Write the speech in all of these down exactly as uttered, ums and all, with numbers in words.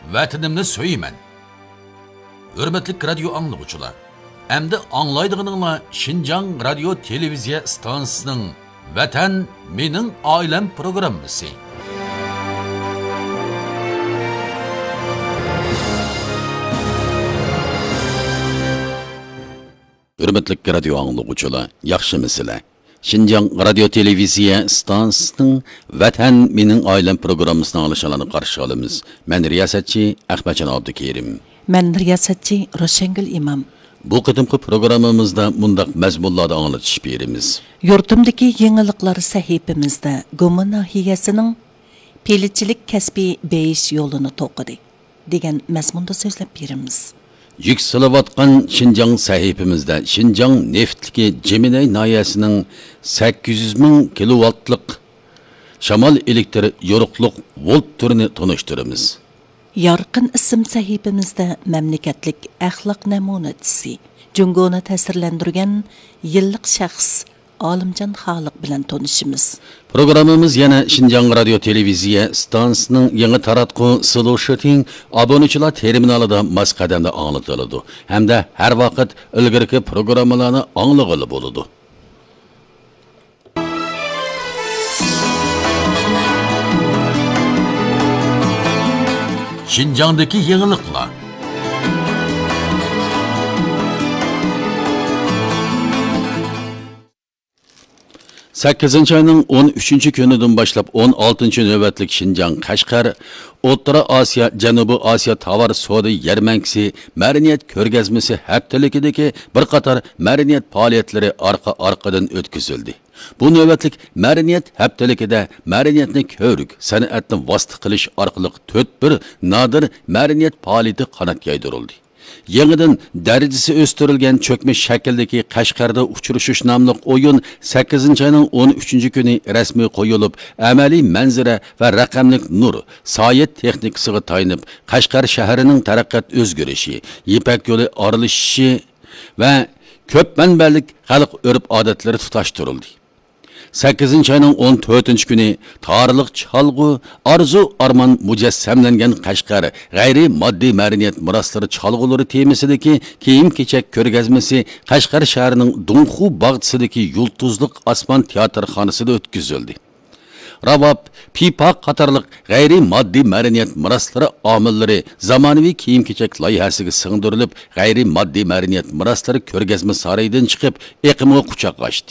vatanimni söymen. Hürmetlik radyo anlıqçılar. Әмді аңлайдығыныңла Шинжаң радио телевизия станциясының Vatan Mening Oilam programmasi. Hürmetlik radio anlıqçılar, yaxşımısınızlar? Шинжаң радио телевизия станциясының Vatan Mening Oilam programmasını alışalarını qarşı alımız. Mən riyasatçı Ahmetcan Abdikerim. Mən riyasatçı Roşengül İmam. Bu qıdımqı programımızda mundaq məzmunlarda anlatış berimiz. Yurtumdaki yeniliklar sahifimizde Goma nahiyəsinin peliçilik kəsbi beyiş yolunu toqıdı degan məzmunda sözləb berimiz. Yükselivatqan Шинжаң sahifimizde Шинжаң neftliki Ceminay nahiyəsinin sakkiz yuz ming kilovatlik şamal elektri yoruqluq volt türünü tanıştırımız. Yarqın isim sahifimizde memleketlik əxlaq namunatisi, Cungoni ta'sirlantirgan yillik shaxs Olimjon Xoliq bilan tanışımız. Programımız yana Шинжаң radio televiziya stansiyasining yangi taratqu Sloshating obunachilar terminalida mas qadamda anlatıladi. Hamda har vaqt ilgirki programmalarni anglag'ili bo'ladi. Шинжаңдaki yeniliklar. sakkizinchi ayning o'n uchinchi kunidan boshlab o'n oltinchi navbatlik Шинжаң Qashqar O'rta Osiyo Janubiy Osiyo tovar savdo yarmankasi madaniyat ko'rgazmasi haftaligidagi bir qator madaniyat faoliyatlari orqa-orqadan o'tkazildi. Bu navbatlik madaniyat haftaligida madaniyatni ko'rik, san'atni vosita qilish orqali to'rt bir nodir madaniyat faoliyati qanot yaydirildi. Yangidan darajasi o'stirilgan cho'kmish shakldagi Qashqarda uchrashish nomli o'yin sakkizinchi ayning o'n uchinchi kuni rasmiy qo'yilib, amaliy manzara va raqamlik nur soyat texnikasiga tayanib, Qashqar shahrining taraqqiyot o'zgarishi, Ipak yo'li orilishishi va ko'p manbalik xalq urf-odatlari tutashtirildi. sakkizinchi ayning o'n to'rtinchi kuni tarixlik chalg'u arzu armon mujassamlangan Qashqar g'ayri moddiy madaniyat meroslari chalg'ulari temasidagi kiyim-kechak ko'rgazmasi Qashqar shahrining Dunxu bog'chisidagi yulduzliq osmon teatrxonasida o'tkazildi. Ravab, pipak qatorliq g'ayri moddiy madaniyat meroslari omillari zamonaviy kiyim-kechak loyihasiga singdirilib, g'ayri moddiy madaniyat meroslari ko'rgazma saroyidan chiqib, iqimga quchoq ochdi.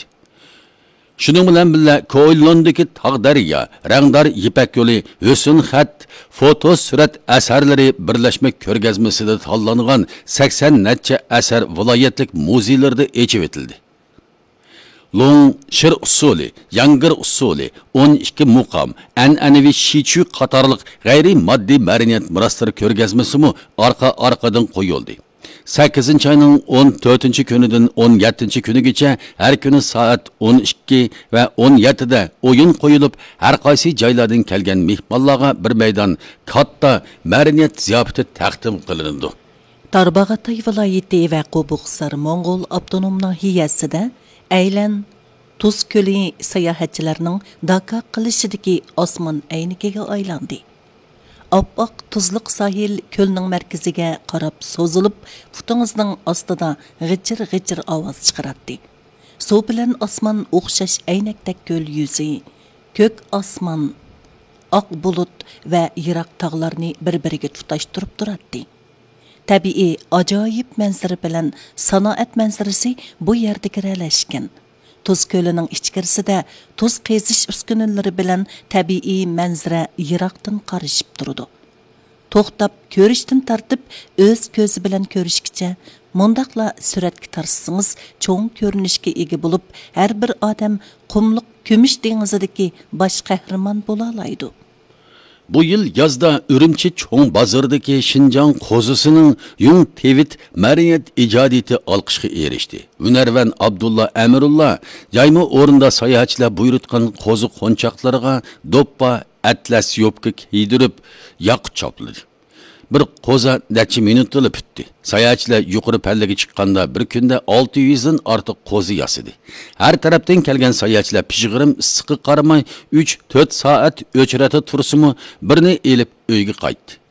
Şunun bilan birga Ko'ylondagi tog' daryo, rangdor Ipak yo'li, husn xat, foto surat asarlari birlashma ko'rgazmasida tanlangan sakson necha asar viloyatlik muzeylarda echib etildi. Long shir usuli, yangir usuli, o'n ikki muqam, an'anaviy shichu qatorliq g'ayri moddiy madaniyat meroslari ko'rgazmasi mu orqa-orqadan qo'yildi. sakkizinchi ayning o'n to'rtinchi kunidan o'n yettinchi kunigacha har kuni soat o'n ikki va o'n yettida o'yin qo'yilib, har qaysi joylardan kelgan mehmonlarga bir maydon katta madaniyat ziyofati taqdim qilindi. Tarbag'atay viloyati va Qo'buqsar Mo'ng'ul avtonom nahiyasida aylan Tuz ko'li sayohatchilarning Dakar qilishidagi osmon aynikiga aylandi. Oppoq tuzliq sahil ko'lning markaziga qarab so'zilib, futingizning ostida g'ijir-g'ijir ovoz chiqaradi. Suv bilan osmon o'xshash aynakdek ko'l yuzi, ko'k osmon, oq bulut va yiroq tog'larni bir-biriga tutashtirib turadi. Tabiiy ajoyib manzara bilan sanoat manzarasi bu yerda kiralashgan. Tuz ko'lining ichkarisida tuz qazish uskunalari bilan tabiiy manzara yiroqdan qarishib turdi. To'xtab ko'rishdan tartib o'z ko'zi bilan ko'rishgacha mundaqla suratga tarsangiz cho'ng ko'rinishga ega bo'lib, har bir odam qumliq ko'mish dengizidagi bosh qahramon bo'la oladi. Bu yıl yazda Ürümçi Çoğun Bazır'daki Шинжаң qozisining yung tevit madaniyat ijodiyati alqishga erishdi. Hünərvən Abdullah Əmirullah jayma o'rinda sayohatchilar buyurtgan qo'zi qo'nchoqlariga doppa atlas yopka kiydirib yoqib chopladi. Bir qo'za necha minutda bitdi. Sayohatchilar yuqori pallaga chiqqanda bir kunda olti yuzdan ortiq qo'zi yasidi. Har tarafdan kelgan sayohatchilar pishg'irim issiqqa qaramay uch to'rt soat o'chirata tursimi birini elib uyga qaytdi.